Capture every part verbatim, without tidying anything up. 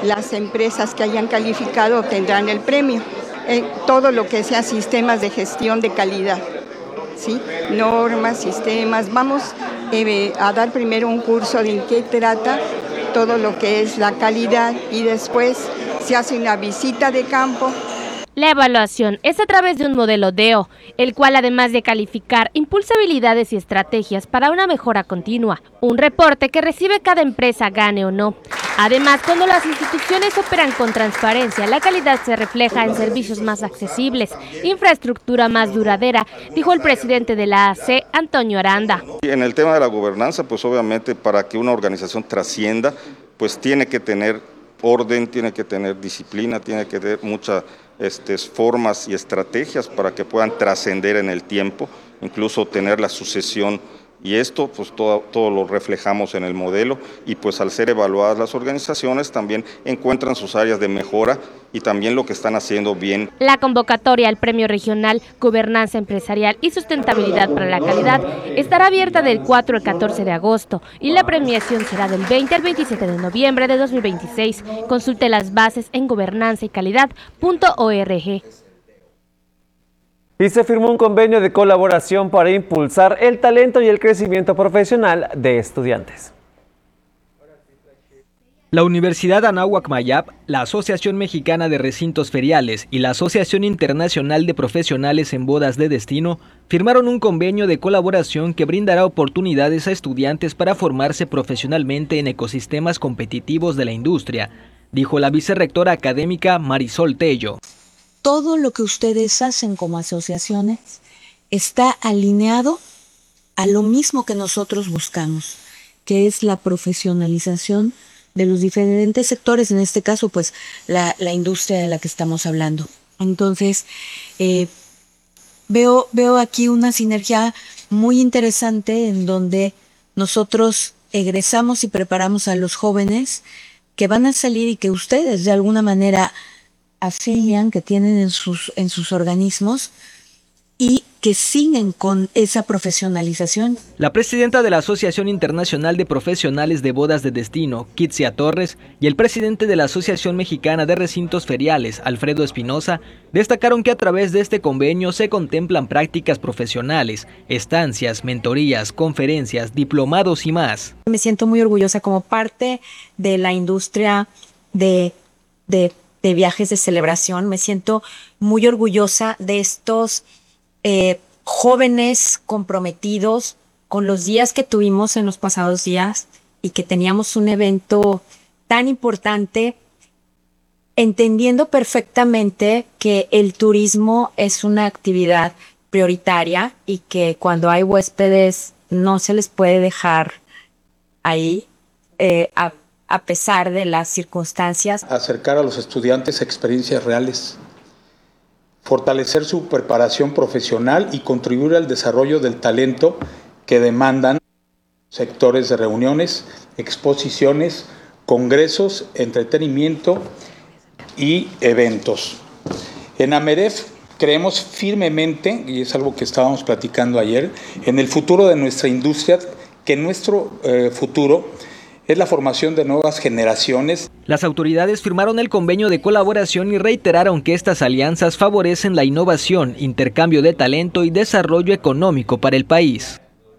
las empresas que hayan calificado obtendrán el premio. Eh, todo lo que sea sistemas de gestión de calidad, ¿sí? Normas, sistemas. Vamos eh, a dar primero un curso de qué trata todo lo que es la calidad y después se hace una visita de campo. La evaluación es a través de un modelo D E O, el cual además de calificar, impulsa habilidades y estrategias para una mejora continua. Un reporte que recibe cada empresa, gane o no. Además, cuando las instituciones operan con transparencia, la calidad se refleja en servicios más accesibles, infraestructura más duradera, dijo el presidente de la A C, Antonio Aranda. En el tema de la gobernanza, pues obviamente para que una organización trascienda, pues tiene que tener orden, tiene que tener disciplina, tiene que tener muchas este, formas y estrategias para que puedan trascender en el tiempo, incluso tener la sucesión. Y esto pues todo, todo lo reflejamos en el modelo y pues al ser evaluadas las organizaciones también encuentran sus áreas de mejora y también lo que están haciendo bien. La convocatoria al Premio Regional Gobernanza Empresarial y Sustentabilidad para la Calidad estará abierta del cuatro al catorce de agosto y la premiación será del veinte al veintisiete de noviembre de dos mil veintiséis. Consulte las bases en gobernanza y calidad punto org. Y se firmó un convenio de colaboración para impulsar el talento y el crecimiento profesional de estudiantes. La Universidad Anáhuac Mayap, la Asociación Mexicana de Recintos Feriales y la Asociación Internacional de Profesionales en Bodas de Destino firmaron un convenio de colaboración que brindará oportunidades a estudiantes para formarse profesionalmente en ecosistemas competitivos de la industria, dijo la vicerrectora académica Marisol Tello. Todo lo que ustedes hacen como asociaciones está alineado a lo mismo que nosotros buscamos, que es la profesionalización de los diferentes sectores, en este caso pues la, la industria de la que estamos hablando. Entonces eh, veo, veo aquí una sinergia muy interesante en donde nosotros egresamos y preparamos a los jóvenes que van a salir y que ustedes de alguna manera afilian, que tienen en sus, en sus organismos y que siguen con esa profesionalización. La presidenta de la Asociación Internacional de Profesionales de Bodas de Destino, Kitsia Torres, y el presidente de la Asociación Mexicana de Recintos Feriales, Alfredo Espinosa, destacaron que a través de este convenio se contemplan prácticas profesionales, estancias, mentorías, conferencias, diplomados y más. Me siento muy orgullosa como parte de la industria de, de de viajes de celebración. Me siento muy orgullosa de estos eh, jóvenes comprometidos con los días que tuvimos en los pasados días y que teníamos un evento tan importante, entendiendo perfectamente que el turismo es una actividad prioritaria y que cuando hay huéspedes no se les puede dejar ahí eh, a a pesar de las circunstancias. Acercar a los estudiantes a experiencias reales, fortalecer su preparación profesional y contribuir al desarrollo del talento que demandan sectores de reuniones, exposiciones, congresos, entretenimiento y eventos. En AMEREF creemos firmemente, y es algo que estábamos platicando ayer, en el futuro de nuestra industria, que nuestro eh, futuro es la formación de nuevas generaciones. Las autoridades firmaron el convenio de colaboración y reiteraron que estas alianzas favorecen la innovación, intercambio de talento y desarrollo económico para el país.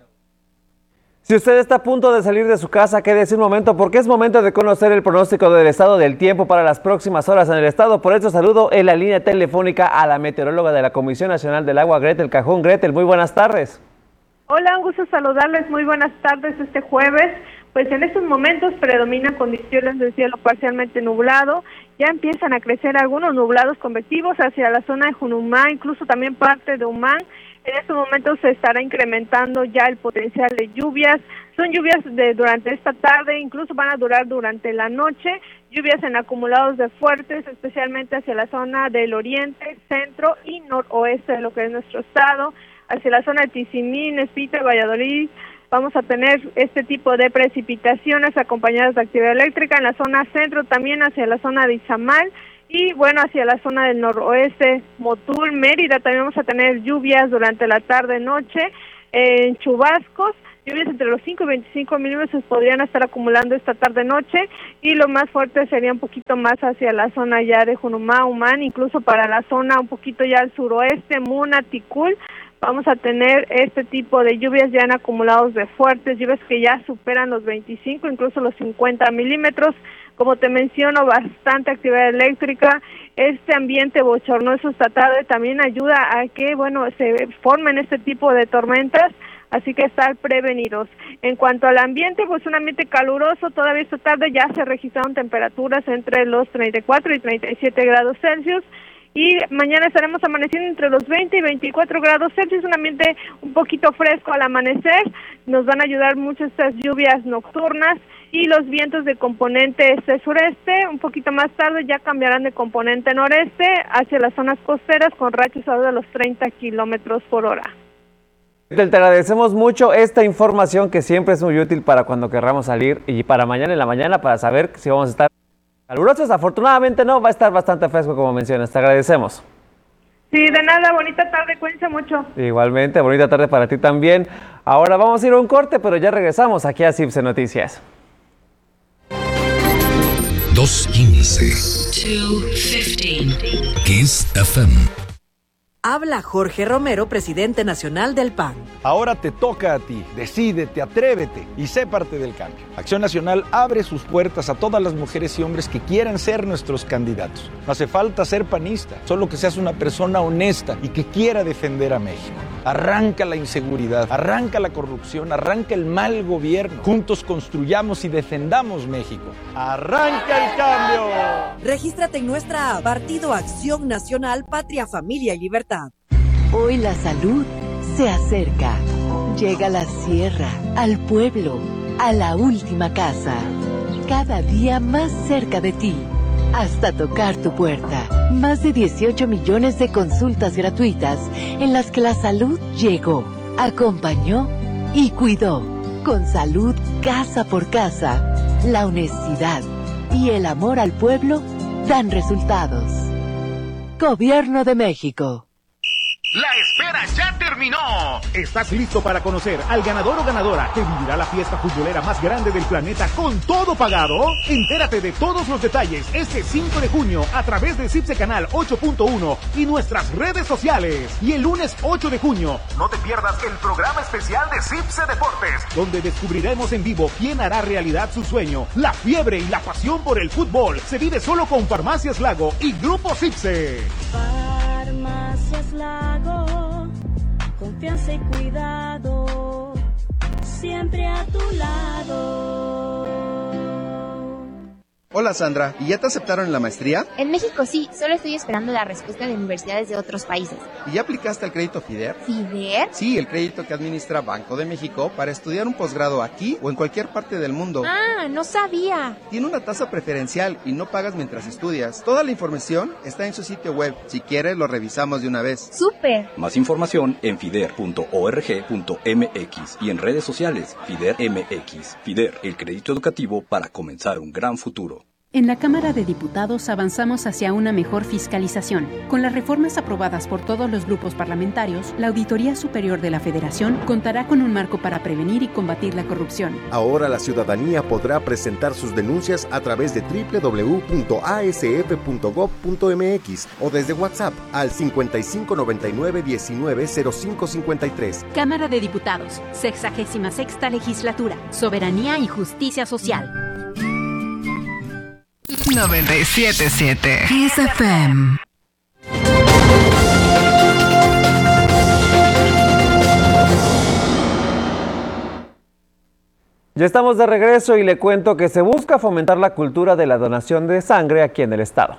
Si usted está a punto de salir de su casa, quédese un momento porque es momento de conocer el pronóstico del estado del tiempo para las próximas horas en el estado. Por eso saludo en la línea telefónica a la meteoróloga de la Comisión Nacional del Agua, Gretel Cajón. Gretel, muy buenas tardes. Hola, un gusto saludarles, muy buenas tardes este jueves. Pues en estos momentos predominan condiciones de cielo parcialmente nublado, ya empiezan a crecer algunos nublados convectivos hacia la zona de Junumá, incluso también parte de Humán. En estos momentos se estará incrementando ya el potencial de lluvias, son lluvias de durante esta tarde, incluso van a durar durante la noche, lluvias en acumulados de fuertes, especialmente hacia la zona del oriente, centro y noroeste de lo que es nuestro estado, hacia la zona de Tizimín, Espita, Valladolid. Vamos a tener este tipo de precipitaciones acompañadas de actividad eléctrica en la zona centro, también hacia la zona de Izamal y bueno, hacia la zona del noroeste, Motul, Mérida, también vamos a tener lluvias durante la tarde-noche, en chubascos, Lluvias entre los cinco y veinticinco milímetros podrían estar acumulando esta tarde-noche, y lo más fuerte sería un poquito más hacia la zona ya de Junumá, Humán, incluso para la zona un poquito ya al suroeste, Muna, Ticul. Vamos a tener este tipo de lluvias ya en acumulados de fuertes, lluvias que ya superan los veinticinco, incluso los cincuenta milímetros. Como te menciono, bastante actividad eléctrica. Este ambiente bochornoso esta tarde también ayuda a que, bueno, se formen este tipo de tormentas, así que estar prevenidos. En cuanto al ambiente, pues un ambiente caluroso, todavía esta tarde ya se registraron temperaturas entre los treinta y cuatro y treinta y siete grados Celsius, y mañana estaremos amaneciendo entre los veinte y veinticuatro grados Celsius, un ambiente un poquito fresco al amanecer. Nos van a ayudar mucho estas lluvias nocturnas, y los vientos de componente este-sureste, un poquito más tarde ya cambiarán de componente noreste hacia las zonas costeras con rachas de los treinta kilómetros por hora. Te agradecemos mucho esta información que siempre es muy útil para cuando querramos salir y para mañana en la mañana para saber si vamos a estar calurosos. Afortunadamente no, va a estar bastante fresco como mencionas. Te agradecemos. Sí, de nada, bonita tarde, cuídense mucho. Igualmente, bonita tarde para ti también. Ahora vamos a ir a un corte, pero ya regresamos aquí a CIPSE Noticias. dos quince. dos quince. Kiss F M. Habla Jorge Romero, presidente nacional del P A N. Ahora te toca a ti. Decídete, atrévete y sé parte del cambio. Acción Nacional abre sus puertas a todas las mujeres y hombres que quieran ser nuestros candidatos. No hace falta ser panista, solo que seas una persona honesta y que quiera defender a México. Arranca la inseguridad, arranca la corrupción, arranca el mal gobierno. Juntos construyamos y defendamos México. ¡Arranca el cambio! Regístrate en nuestra app, Partido Acción Nacional, Patria, Familia y Libertad. Hoy la salud se acerca. Llega a la sierra, al pueblo, a la última casa. Cada día más cerca de ti, hasta tocar tu puerta. Más de dieciocho millones de consultas gratuitas en las que la salud llegó, acompañó y cuidó. Con salud casa por casa, la honestidad y el amor al pueblo dan resultados. Gobierno de México. ¡La espera ya terminó! ¿Estás listo para conocer al ganador o ganadora que vivirá la fiesta futbolera más grande del planeta con todo pagado? Entérate de todos los detalles este cinco de junio a través de CIPSE Canal ocho punto uno y nuestras redes sociales. Y el lunes ocho de junio, no te pierdas el programa especial de CIPSE Deportes, donde descubriremos en vivo quién hará realidad su sueño. La fiebre y la pasión por el fútbol se vive solo con Farmacias Lago y Grupo CIPSE. Farmacias Lago, confianza y cuidado, siempre a tu lado. Hola Sandra, ¿y ya te aceptaron en la maestría? En México sí, solo estoy esperando la respuesta de universidades de otros países. ¿Y ya aplicaste al crédito FIDER? ¿FIDER? Sí, el crédito que administra Banco de México para estudiar un posgrado aquí o en cualquier parte del mundo. Ah, no sabía. Tiene una tasa preferencial y no pagas mientras estudias. Toda la información está en su sitio web. Si quieres, lo revisamos de una vez. ¡Súper! Más información en fider punto org punto m x y en redes sociales FIDER M X. FIDER, el crédito educativo para comenzar un gran futuro. En la Cámara de Diputados avanzamos hacia una mejor fiscalización. Con las reformas aprobadas por todos los grupos parlamentarios, la Auditoría Superior de la Federación contará con un marco para prevenir y combatir la corrupción. Ahora la ciudadanía podrá presentar sus denuncias a través de doble u doble u doble u punto a s f punto gob punto m x o desde WhatsApp al cincuenta y cinco noventa y nueve diecinueve cero cinco cincuenta y tres. Cámara de Diputados, sexagésima sexta legislatura, soberanía y justicia social. noventa y siete punto siete Kiss F M. Ya estamos de regreso y le cuento que se busca fomentar la cultura de la donación de sangre aquí en el estado.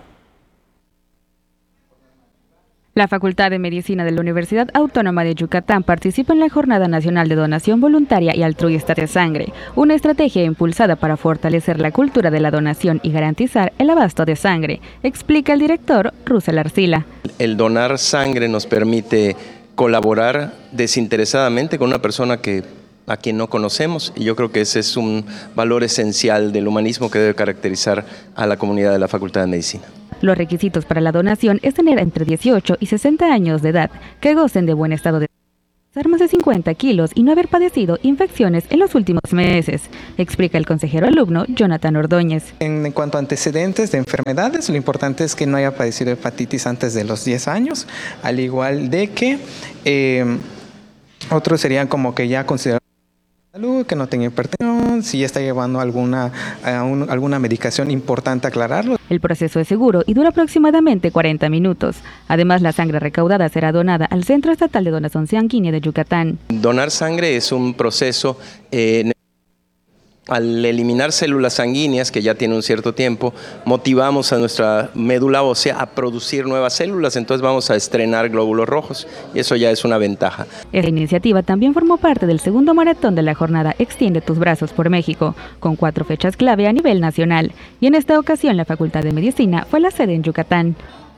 La Facultad de Medicina de la Universidad Autónoma de Yucatán participa en la Jornada Nacional de Donación Voluntaria y Altruista de Sangre, una estrategia impulsada para fortalecer la cultura de la donación y garantizar el abasto de sangre, explica el director Russell Arcila. El donar sangre nos permite colaborar desinteresadamente con una persona que a quien no conocemos, y yo creo que ese es un valor esencial del humanismo que debe caracterizar a la comunidad de la Facultad de Medicina. Los requisitos para la donación es tener entre dieciocho y sesenta años de edad, que gocen de buen estado de Más de cincuenta kilos y no haber padecido infecciones en los últimos meses, explica el consejero alumno Jonathan Ordóñez. En, en cuanto a antecedentes de enfermedades, lo importante es que no haya padecido hepatitis antes de los diez años, al igual de que eh, otros serían como que ya considerados salud, que no tenga hipertensión, si ya está llevando alguna, uh, un, alguna medicación, importante aclararlo. El proceso es seguro y dura aproximadamente cuarenta minutos. Además, la sangre recaudada será donada al Centro Estatal de Donación Sanguínea de Yucatán. Donar sangre es un proceso eh, al eliminar células sanguíneas, que ya tiene un cierto tiempo, motivamos a nuestra médula ósea a producir nuevas células, entonces vamos a estrenar glóbulos rojos y eso ya es una ventaja. Esta iniciativa también formó parte del segundo maratón de la jornada Extiende tus brazos por México, con cuatro fechas clave a nivel nacional, y en esta ocasión la Facultad de Medicina fue la sede en Yucatán.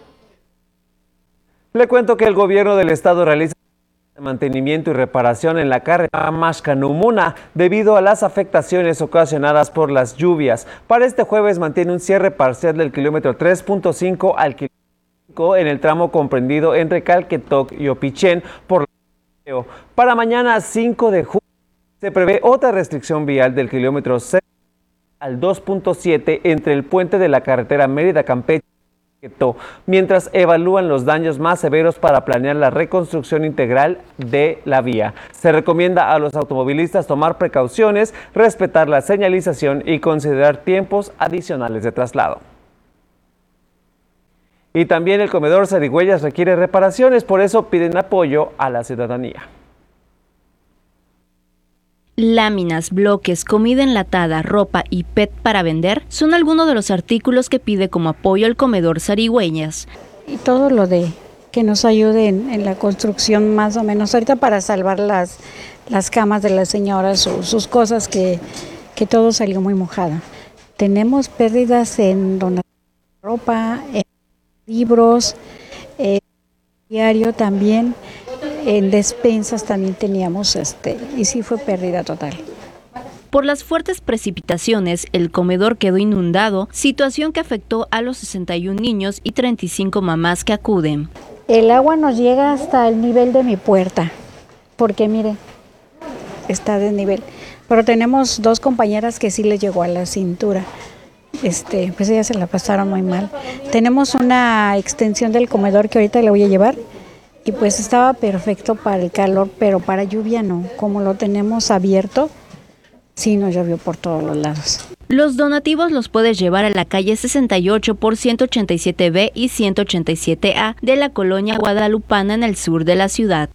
Le cuento que el gobierno del estado realiza mantenimiento y reparación en la carretera Maxcanumuna debido a las afectaciones ocasionadas por las lluvias. Para este jueves mantiene un cierre parcial del kilómetro tres punto cinco al kilómetro cinco en el tramo comprendido entre Calquetoc y Opichén por la... Para mañana cinco de julio se prevé otra restricción vial del kilómetro seis al dos punto siete entre el puente de la carretera Mérida-Campeche, mientras evalúan los daños más severos para planear la reconstrucción integral de la vía. Se recomienda a los automovilistas tomar precauciones, respetar la señalización y considerar tiempos adicionales de traslado. Y también el comedor Zarigüeyas requiere reparaciones, por eso piden apoyo a la ciudadanía. Láminas, bloques, comida enlatada, ropa y P E T para vender son algunos de los artículos que pide como apoyo el comedor Zarigüeyas. Y todo lo de que nos ayude en, en la construcción más o menos ahorita para salvar las, las camas de las señoras, su, sus cosas que, que todo salió muy mojado. Tenemos pérdidas en donación de ropa, en libros, en diario también. En despensas también teníamos, este, y sí fue pérdida total. Por las fuertes precipitaciones, el comedor quedó inundado, situación que afectó a los sesenta y un niños y treinta y cinco mamás que acuden. El agua nos llega hasta el nivel de mi puerta, porque mire, está de nivel. Pero tenemos dos compañeras que sí les llegó a la cintura. Este, pues ellas se la pasaron muy mal. Tenemos una extensión del comedor que ahorita le voy a llevar. Y pues estaba perfecto para el calor, pero para lluvia no. Como lo tenemos abierto, sí nos llovió por todos los lados. Los donativos los puedes llevar a la calle sesenta y ocho por ciento ochenta y siete B y ciento ochenta y siete A de la colonia guadalupana en el sur de la ciudad.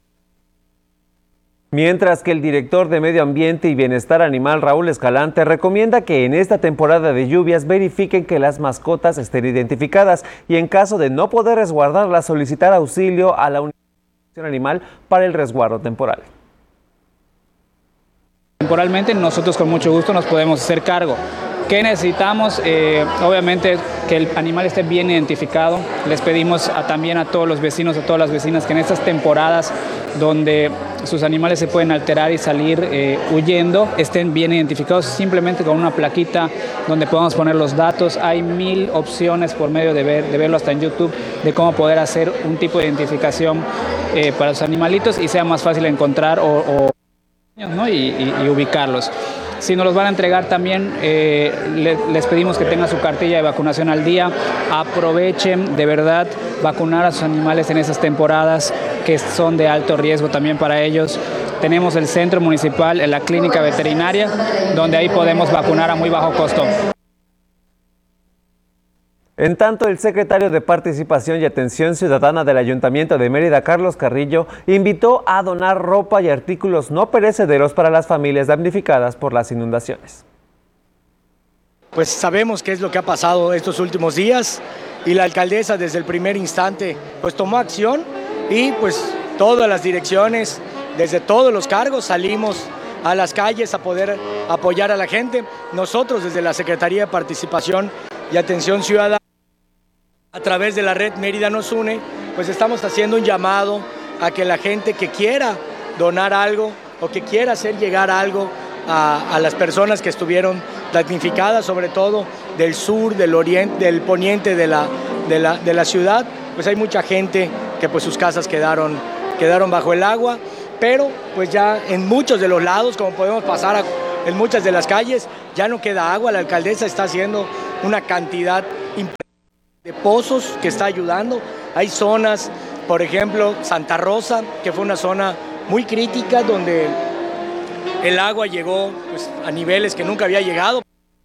Mientras que el director de Medio Ambiente y Bienestar Animal, Raúl Escalante, recomienda que en esta temporada de lluvias verifiquen que las mascotas estén identificadas y en caso de no poder resguardarlas, solicitar auxilio a la Unidad de Protección Animal para el resguardo temporal. Temporalmente nosotros con mucho gusto nos podemos hacer cargo. ¿Qué necesitamos? Eh, obviamente que el animal esté bien identificado. Les pedimos a, también a todos los vecinos, a todas las vecinas que en estas temporadas donde sus animales se pueden alterar y salir eh, huyendo, estén bien identificados simplemente con una plaquita donde podamos poner los datos. Hay mil opciones por medio de, ver, de verlo hasta en YouTube de cómo poder hacer un tipo de identificación eh, para los animalitos y sea más fácil encontrar o, o ¿no? y, y, y ubicarlos. Si nos los van a entregar también, eh, le, les pedimos que tengan su cartilla de vacunación al día. Aprovechen de verdad vacunar a sus animales en esas temporadas que son de alto riesgo también para ellos. Tenemos el centro municipal, la clínica veterinaria, donde ahí podemos vacunar a muy bajo costo. En tanto, el secretario de Participación y Atención Ciudadana del Ayuntamiento de Mérida, Carlos Carrillo, invitó a donar ropa y artículos no perecederos para las familias damnificadas por las inundaciones. Pues sabemos qué es lo que ha pasado estos últimos días y la alcaldesa desde el primer instante pues tomó acción y pues todas las direcciones, desde todos los cargos salimos a las calles a poder apoyar a la gente. Nosotros desde la Secretaría de Participación y Atención Ciudadana, a través de la red Mérida Nos Une, pues estamos haciendo un llamado a que la gente que quiera donar algo o que quiera hacer llegar algo a, a las personas que estuvieron damnificadas, sobre todo del sur, del oriente, del poniente de la, de la, de la ciudad, pues hay mucha gente que pues sus casas quedaron, quedaron bajo el agua pero pues ya en muchos de los lados, como podemos pasar a, en muchas de las calles, ya no queda agua. La alcaldesa está haciendo una cantidad de pozos que está ayudando. Hay zonas, por ejemplo, Santa Rosa, que fue una zona muy crítica donde el agua llegó pues, a niveles que nunca había llegado.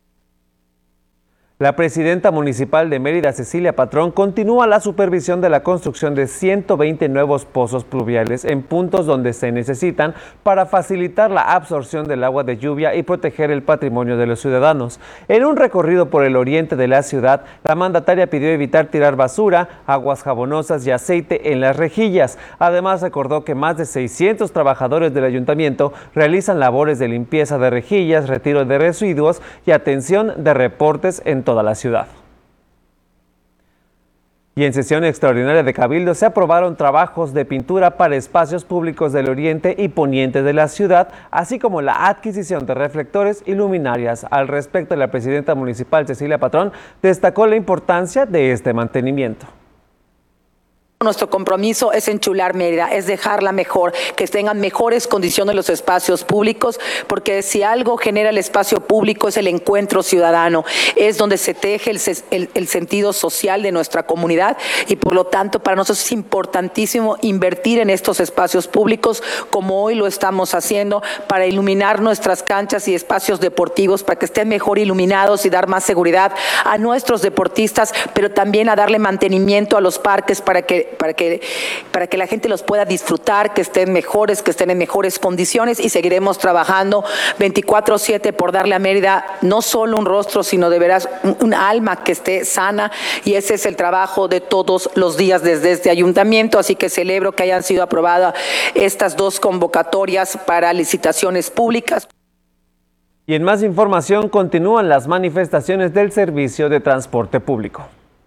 La presidenta municipal de Mérida, Cecilia Patrón, continúa la supervisión de la construcción de ciento veinte nuevos pozos pluviales en puntos donde se necesitan para facilitar la absorción del agua de lluvia y proteger el patrimonio de los ciudadanos. En un recorrido por el oriente de la ciudad, la mandataria pidió evitar tirar basura, aguas jabonosas y aceite en las rejillas. Además, recordó que más de seiscientos trabajadores del ayuntamiento realizan labores de limpieza de rejillas, retiro de residuos y atención de reportes en toda la ciudad. Y en sesión extraordinaria de Cabildo se aprobaron trabajos de pintura para espacios públicos del oriente y poniente de la ciudad, así como la adquisición de reflectores y luminarias. Al respecto, la presidenta municipal Cecilia Patrón destacó la importancia de este mantenimiento. Nuestro compromiso es enchular Mérida, es dejarla mejor, que tengan mejores condiciones los espacios públicos, porque si algo genera el espacio público es el encuentro ciudadano, es donde se teje el, el, el sentido social de nuestra comunidad y por lo tanto para nosotros es importantísimo invertir en estos espacios públicos como hoy lo estamos haciendo para iluminar nuestras canchas y espacios deportivos para que estén mejor iluminados y dar más seguridad a nuestros deportistas, pero también a darle mantenimiento a los parques para que Para que, para que la gente los pueda disfrutar, que estén mejores, que estén en mejores condiciones y seguiremos trabajando veinticuatro siete por darle a Mérida no solo un rostro, sino de veras un, un alma que esté sana y ese es el trabajo de todos los días desde este ayuntamiento, así que celebro que hayan sido aprobadas estas dos convocatorias para licitaciones públicas. Y en más información continúan las manifestaciones del servicio de transporte público.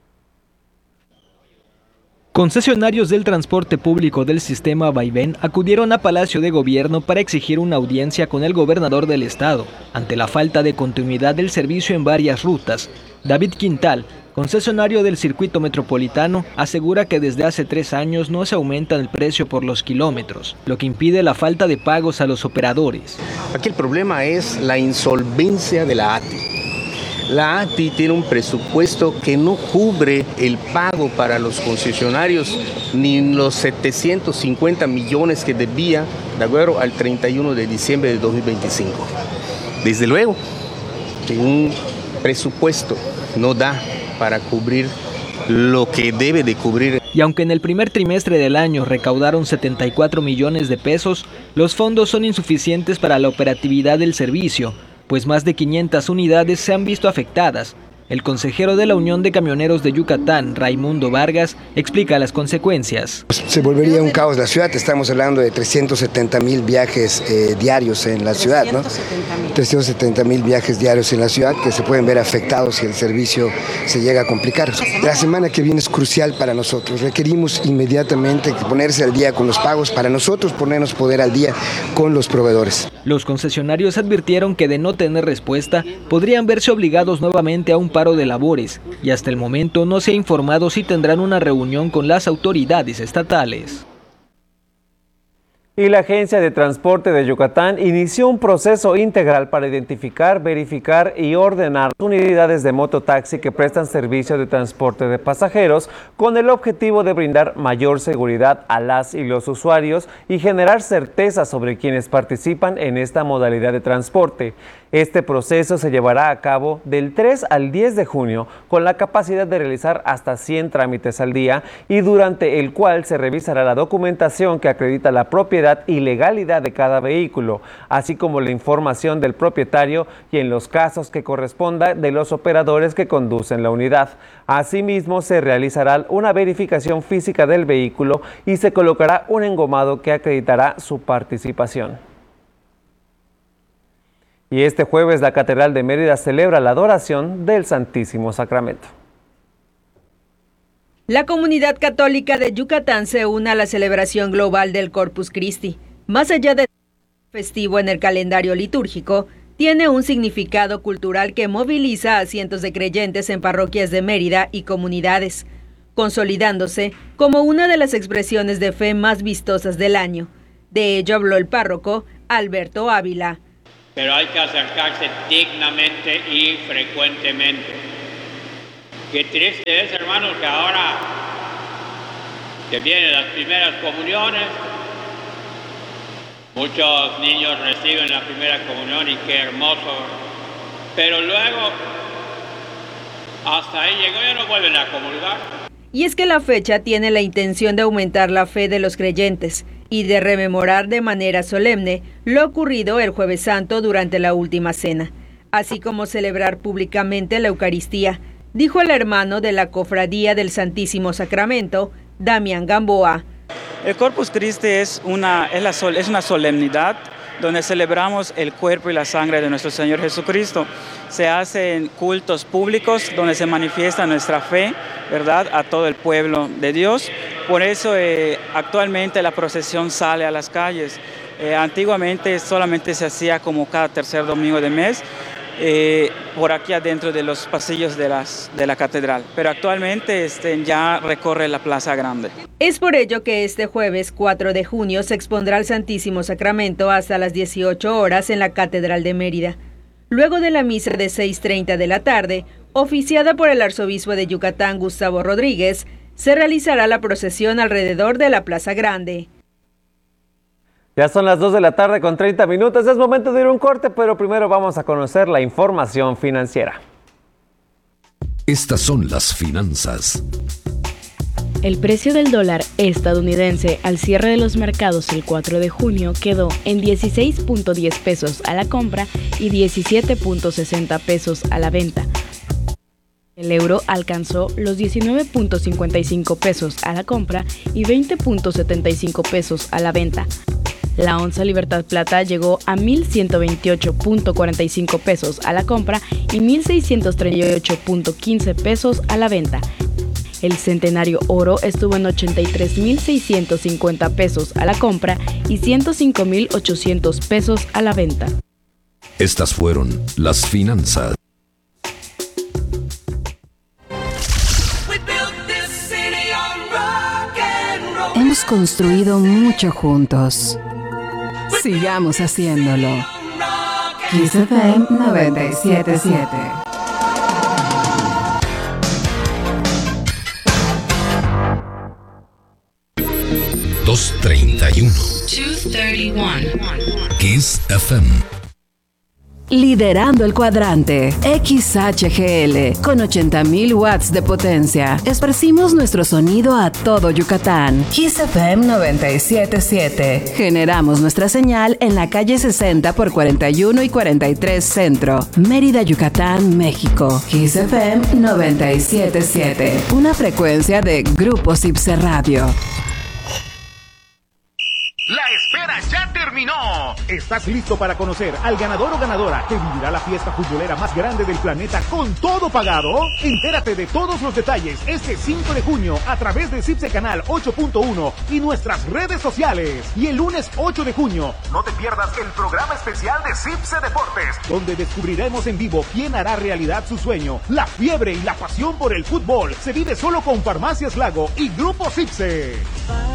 Concesionarios del transporte público del sistema Vaivén acudieron a Palacio de Gobierno para exigir una audiencia con el gobernador del estado, ante la falta de continuidad del servicio en varias rutas. David Quintal, concesionario del circuito metropolitano, asegura que desde hace tres años no se aumenta el precio por los kilómetros, lo que impide la falta de pagos a los operadores. Aquí el problema es la insolvencia de la A T I. La A T I tiene un presupuesto que no cubre el pago para los concesionarios ni los setecientos cincuenta millones que debía de acuerdo al treinta y uno de diciembre de dos mil veinticinco. Desde luego que un presupuesto no da para cubrir lo que debe de cubrir. Y aunque en el primer trimestre del año recaudaron setenta y cuatro millones de pesos, los fondos son insuficientes para la operatividad del servicio, pues más de quinientas unidades se han visto afectadas. El consejero de la Unión de Camioneros de Yucatán, Raimundo Vargas, explica las consecuencias. Se volvería un caos la ciudad, estamos hablando de trescientos setenta mil viajes eh, diarios en la ciudad, ¿no? trescientos setenta mil viajes diarios en la ciudad que se pueden ver afectados si el servicio se llega a complicar. La semana que viene es crucial para nosotros, requerimos inmediatamente ponerse al día con los pagos, para nosotros ponernos poder al día con los proveedores. Los concesionarios advirtieron que de no tener respuesta, podrían verse obligados nuevamente a un paro de labores y hasta el momento no se ha informado si tendrán una reunión con las autoridades estatales. Y la Agencia de Transporte de Yucatán inició un proceso integral para identificar, verificar y ordenar unidades de mototaxi que prestan servicio de transporte de pasajeros con el objetivo de brindar mayor seguridad a las y los usuarios y generar certeza sobre quienes participan en esta modalidad de transporte. Este proceso se llevará a cabo del tres al diez de junio con la capacidad de realizar hasta cien trámites al día y durante el cual se revisará la documentación que acredita la propiedad y legalidad de cada vehículo, así como la información del propietario y en los casos que corresponda de los operadores que conducen la unidad. Asimismo, se realizará una verificación física del vehículo y se colocará un engomado que acreditará su participación. Y este jueves la Catedral de Mérida celebra la adoración del Santísimo Sacramento. La comunidad católica de Yucatán se une a la celebración global del Corpus Christi. Más allá de festivo en el calendario litúrgico, tiene un significado cultural que moviliza a cientos de creyentes en parroquias de Mérida y comunidades, consolidándose como una de las expresiones de fe más vistosas del año. De ello habló el párroco Alberto Ávila. Pero hay que acercarse dignamente y frecuentemente. Qué triste es, hermanos, que ahora que vienen las primeras comuniones, muchos niños reciben la primera comunión y qué hermoso, pero luego hasta ahí llegó, ya no vuelven a comulgar. Y es que la fecha tiene la intención de aumentar la fe de los creyentes y de rememorar de manera solemne lo ocurrido el Jueves Santo durante la última cena, así como celebrar públicamente la Eucaristía, dijo el hermano de la Cofradía del Santísimo Sacramento, Damián Gamboa. El Corpus Christi es una, es, la sol, es una solemnidad donde celebramos el cuerpo y la sangre de nuestro Señor Jesucristo. Se hacen cultos públicos donde se manifiesta nuestra fe, ¿verdad?, a todo el pueblo de Dios. Por eso eh, actualmente la procesión sale a las calles. Eh, antiguamente solamente se hacía como cada tercer domingo de mes, eh, por aquí adentro de los pasillos de, las, de la catedral. Pero actualmente este, ya recorre la Plaza Grande. Es por ello que este jueves cuatro de junio se expondrá el Santísimo Sacramento hasta las dieciocho horas en la Catedral de Mérida. Luego de la misa de seis treinta de la tarde, oficiada por el arzobispo de Yucatán, Gustavo Rodríguez, se realizará la procesión alrededor de la Plaza Grande. Ya son las dos de la tarde con treinta minutos, es momento de ir a un corte, pero primero vamos a conocer la información financiera. Estas son las finanzas. El precio del dólar estadounidense al cierre de los mercados el cuatro de junio quedó en dieciséis punto diez pesos a la compra y diecisiete punto sesenta pesos a la venta. El euro alcanzó los diecinueve punto cincuenta y cinco pesos a la compra y veinte punto setenta y cinco pesos a la venta. La onza Libertad Plata llegó a mil ciento veintiocho punto cuarenta y cinco pesos a la compra y mil seiscientos treinta y ocho punto quince pesos a la venta. El Centenario Oro estuvo en ochenta y tres mil seiscientos cincuenta pesos a la compra y ciento cinco mil ochocientos pesos a la venta. Estas fueron las finanzas. Hemos construido mucho juntos. Sigamos haciéndolo. Kiss F M noventa y siete punto siete. dos treinta y uno. Kiss F M. Liderando el cuadrante, X H G L, con ochenta mil watts de potencia. Esparcimos nuestro sonido a todo Yucatán. Kiss F M noventa y siete punto siete. Generamos nuestra señal en la calle sesenta por cuarenta y uno y cuarenta y tres Centro, Mérida, Yucatán, México. Kiss F M noventa y siete punto siete. Una frecuencia de Grupo Cipse Radio. ¡La espera ya terminó! ¿Estás listo para conocer al ganador o ganadora que vivirá la fiesta futbolera más grande del planeta con todo pagado? Entérate de todos los detalles este cinco de junio a través de Cipse Canal ocho punto uno y nuestras redes sociales. Y el lunes ocho de junio, no te pierdas el programa especial de Cipse Deportes, donde descubriremos en vivo quién hará realidad su sueño. La fiebre y la pasión por el fútbol se vive solo con Farmacias Lago y Grupo Cipse.